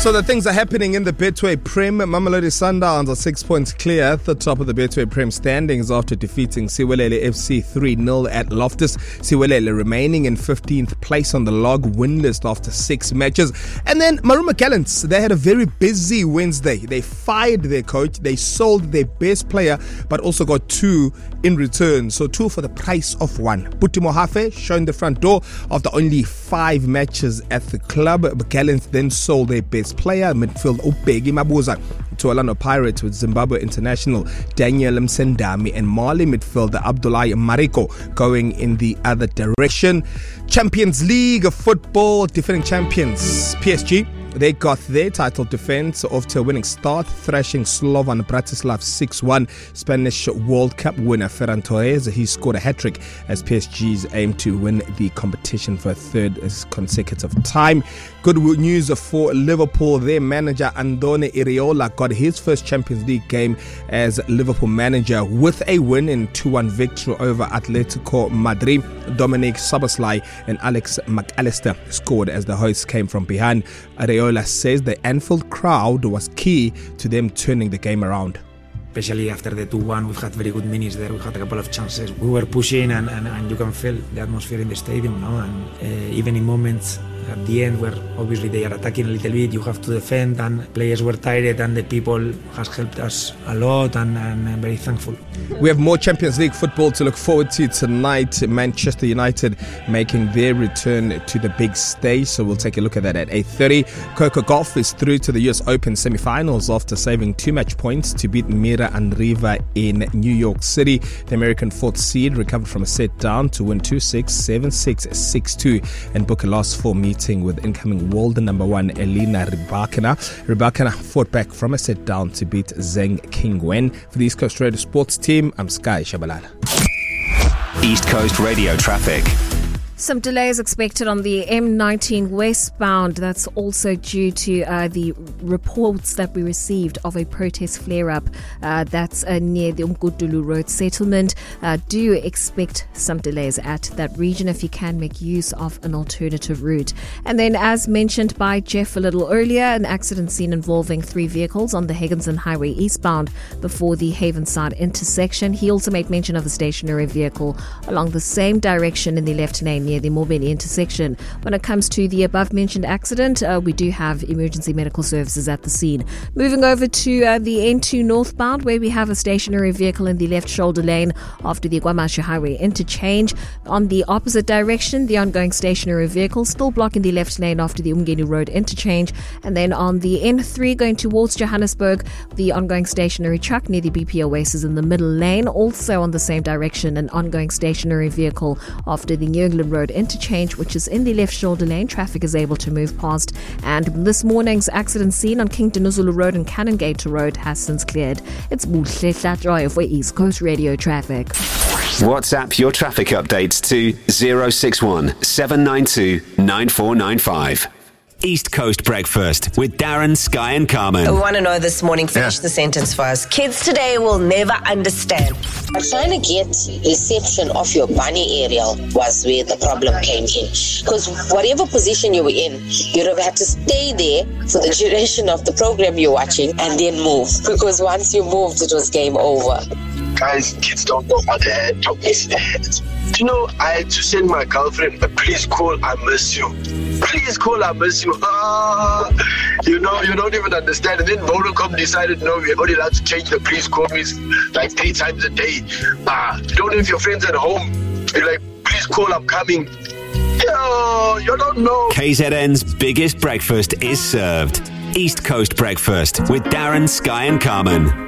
So the things are happening in the Betway Prem. Mamelodi Sundowns are 6 points clear at the top of the Betway Prem standings after defeating Siwelele FC 3-0 at Loftus. Siwelele remaining in 15th place on the log win list after 6 matches. And then Maruma Gallants, they had a very busy Wednesday. They fired their coach, they sold their best player, but also got 2 in return. So 2 for the price of 1. Puti Mohafe showing the front door after only 5 matches at the club. Gallants then sold their best player, midfield Ubheki Mabuza, to Orlando Pirates with Zimbabwe international Daniel Msendami and Mali midfielder Abdullahi Mariko going in the other direction. Champions League of football, defending champions PSG. They got their title defense off to a winning start, thrashing Slovan Bratislav 6-1. Spanish World Cup winner Ferran Torres, he scored a hat-trick as PSG's aim to win the competition for a third consecutive time. Good news for Liverpool. Their manager Andone Iraola got his first Champions League game as Liverpool manager with a win in 2-1 victory over Atletico Madrid. Dominic Szoboszlai and Alex McAllister scored as the hosts came from behind. Iraola says the Anfield crowd was key to them turning the game around. Especially after the 2-1, we've had very good minutes there. We had a couple of chances. We were pushing and you can feel the atmosphere in the stadium, no? And even in moments at the end where obviously they are attacking a little bit, you have to defend, and players were tired, and the people has helped us a lot, and I'm very thankful. We have more Champions League football to look forward to tonight. Manchester United making their return to the big stage, so we'll take a look at that at 8:30. Coco Gauff is through to the US Open semi-finals after saving 2 match points to beat Mira Andreeva in New York City. The American 4th seed recovered from a set down to win 2-6, 7-6, 6-2 and book a last 4 meeting with incoming world number 1 Elena Rybakina. Rybakina fought back from a set down to beat Zheng Qingwen. For the East Coast Radio Sports team, I'm Sky Shabalala. East Coast Radio traffic. Some delays expected on the M19 westbound. That's also due to the reports that we received of a protest flare-up that's near the Umgudulu Road settlement. Do expect some delays at that region if you can make use of an alternative route. And then, as mentioned by Jeff a little earlier, an accident scene involving 3 vehicles on the Higginson Highway eastbound before the Havenside intersection. He also made mention of a stationary vehicle along the same direction in the left lane near the Morbeni intersection. When it comes to the above mentioned accident, we do have emergency medical services at the scene. Moving over to the N2 northbound, where we have a stationary vehicle in the left shoulder lane after the Guamashu Highway interchange. On the opposite direction, the ongoing stationary vehicle still blocking the left lane after the Umgeni Road interchange. And then on the N3 going towards Johannesburg, the ongoing stationary truck near the BP Oasis in the middle lane. Also on the same direction, an ongoing stationary vehicle after the New England Road interchange, which is in the left shoulder lane. Traffic is able to move past. And this morning's accident scene on King Dinuzulu Road and Canongate Road has since cleared. It's Buhle Hlatjoy for East Coast Radio Traffic. WhatsApp your traffic updates to 061 792 9495. East Coast Breakfast with Darren, Sky and Carmen. I want to know this morning, finish the sentence first. Kids today will never understand. Trying to get reception of your bunny aerial was where the problem came in. Because whatever position you were in, you'd have had to stay there for the duration of the program you're watching and then move. Because once you moved, it was game over. Guys, kids don't know how to talk this. You know, I had to send my girlfriend a please call, I miss you. Please call, I miss you. You know, you don't even understand. And then Vodacom decided, no, we're only allowed to change the please call me like 3 times a day. You don't know if your friend's at home. You're like, please call, I'm coming. Yo, you don't know. KZN's biggest breakfast is served. East Coast Breakfast with Darren, Sky and Carmen.